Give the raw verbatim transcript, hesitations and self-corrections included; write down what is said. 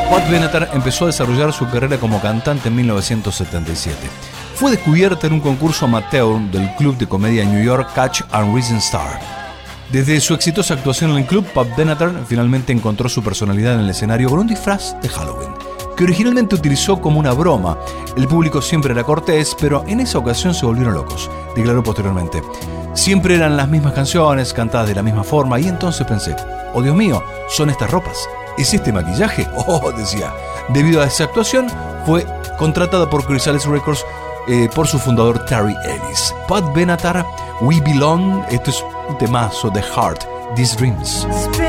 Pat Benatar empezó a desarrollar su carrera como cantante en mil novecientos setenta y siete. Fue descubierta en un concurso amateur del club de comedia en New York, Catch and Rising Star. Desde su exitosa actuación en el club, Pat Benatar finalmente encontró su personalidad en el escenario con un disfraz de Halloween, que originalmente utilizó como una broma. El público siempre era cortés, pero en esa ocasión se volvieron locos, declaró posteriormente. Siempre eran las mismas canciones, cantadas de la misma forma, y entonces pensé, oh Dios mío, ¿son estas ropas? ¿Es este maquillaje? Oh, decía. Debido a esa actuación, fue contratada por Chrysalis Records eh, por su fundador Terry Ellis. Pat Benatar, We Belong, esto es un temazo de Heart, These Dreams.